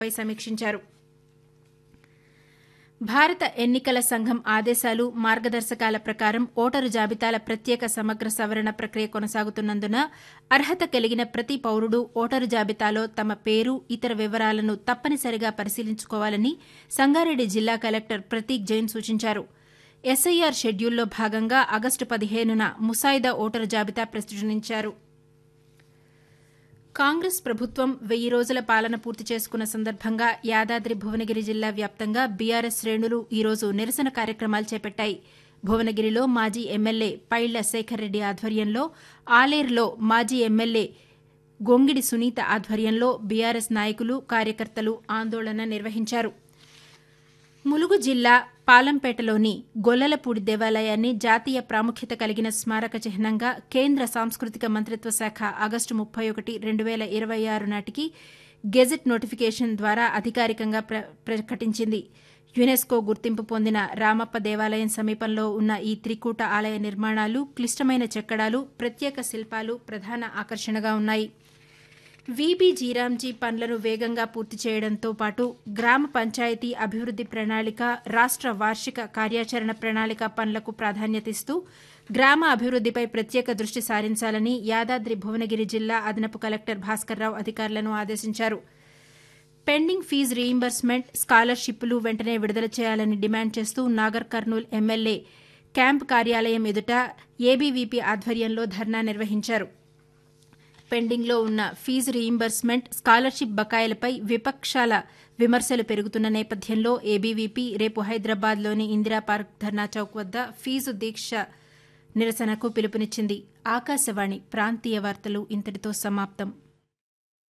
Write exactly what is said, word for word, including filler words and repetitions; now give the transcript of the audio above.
పై సమీక్షించారు. భారత ఎన్నికల సంఘం ఆదేశాలు, మార్గదర్శకాల ప్రకారం ఓటరు జాబితాల ప్రత్యేక సమగ్ర సవరణ ప్రక్రియ కొనసాగుతున్నందున అర్హత కలిగిన ప్రతి పౌరుడు ఓటరు జాబితాలో తమ పేరు, ఇతర వివరాలను తప్పనిసరిగా పరిశీలించుకోవాలని సంగారెడ్డి జిల్లా కలెక్టర్ ప్రతీక్ జైన్ సూచించారు. ఎస్ఐఆర్ షెడ్యూల్లో భాగంగా ఆగస్టు పదిహేనున ముసాయిదా ఓటరు జాబితా ప్రచురించారు. కాంగ్రెస్ ప్రభుత్వం వెయ్యి రోజుల పాలన పూర్తి చేసుకున్న సందర్భంగా యాదాద్రి భువనగిరి జిల్లా వ్యాప్తంగా బీఆర్ఎస్ శ్రేణులు ఈరోజు నిరసన కార్యక్రమాలు చేపట్టాయి. భువనగిరిలో మాజీ ఎమ్మెల్యే పైళ్ల శేఖర్ రెడ్డి ఆధ్వర్యంలో, ఆలేరులో మాజీ ఎమ్మెల్యే గొంగిడి సునీత ఆధ్వర్యంలో బీఆర్ఎస్ నాయకులు, కార్యకర్తలు ఆందోళన నిర్వహించారు. ములుగు జిల్లా పాలంపేటలోని గొల్లలపూడి దేవాలయాన్ని జాతీయ ప్రాముఖ్యత కలిగిన స్మారక చిహ్నంగా కేంద్ర సాంస్కృతిక మంత్రిత్వ శాఖ ఆగస్టు ముప్పై ఒకటి రెండు వేల ఇరవై ఆరు నాటికి గెజెట్ నోటిఫికేషన్ ద్వారా అధికారికంగా ప్ర ప్రకటించింది. యునెస్కో గుర్తింపు పొందిన రామప్ప దేవాలయం సమీపంలో ఉన్న ఈ త్రికూట ఆలయ నిర్మాణాలు, క్లిష్టమైన చెక్కడాలు, ప్రత్యేక శిల్పాలు ప్రధాన ఆకర్షణగా ఉన్నాయి. వీబీ జీరాంజీ పనులను వేగంగా పూర్తి చేయడంతో పాటు గ్రామ పంచాయతీ అభివృద్ది ప్రణాళిక, రాష్ట్ర వార్షిక కార్యాచరణ ప్రణాళిక పనులకు ప్రాధాన్యతనిస్తూ గ్రామ అభివృద్దిపై ప్రత్యేక దృష్టి సారించాలని యాదాద్రి భువనగిరి జిల్లా అదనపు కలెక్టర్ భాస్కర్రావు అధికారులను ఆదేశించారు. పెండింగ్ ఫీజు రీయింబర్స్మెంట్, స్కాలర్షిప్లు వెంటనే విడుదల చేయాలని డిమాండ్ చేస్తూ నాగర్ కర్నూల్ ఎమ్మెల్యే క్యాంప్ కార్యాలయం ఎదుట ఏబీవీపీ ఆధ్వర్యంలో ధర్నా నిర్వహించారు. పెండింగ్లో ఉన్న ఫీజు రీయింబర్స్మెంట్, స్కాలర్షిప్ బకాయిలపై విపక్షాల విమర్శలు పెరుగుతున్న నేపథ్యంలో ఏబీవీపీ రేపు హైదరాబాద్లోని ఇందిరా పార్క్ ధర్నా చౌక్ వద్ద ఫీజు దీక్ష నిరసనకు పిలుపునిచ్చింది. ఆకాశవాణి ప్రాంతీయ వార్తలు ఇంతటితో సమాప్తం.